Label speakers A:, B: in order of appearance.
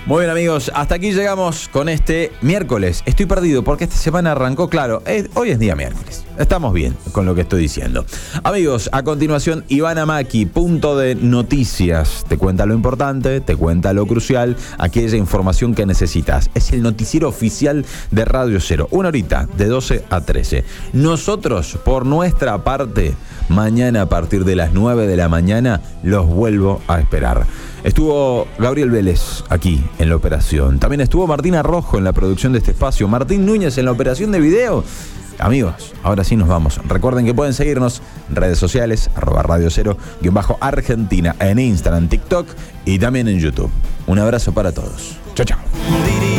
A: Muy bien, amigos, hasta aquí llegamos con este miércoles. Estoy perdido porque esta semana arrancó, claro, hoy es día miércoles. Estamos bien con lo que estoy diciendo. Amigos, a continuación, Iván Amaki, punto de noticias. Te cuenta lo importante, te cuenta lo crucial, aquella información que necesitas. Es el noticiero oficial de Radio Cero. Una horita, de 12 a 13. Nosotros, por nuestra parte, mañana a partir de las 9 de la mañana, los vuelvo a esperar. Estuvo Gabriel Vélez aquí en la operación. También estuvo Martina Rojo en la producción de este espacio. Martín Núñez en la operación de video. Amigos, ahora sí nos vamos. Recuerden que pueden seguirnos en redes sociales, @Radio Cero_Argentina, en Instagram, TikTok y también en YouTube. Un abrazo para todos. Chao, chao.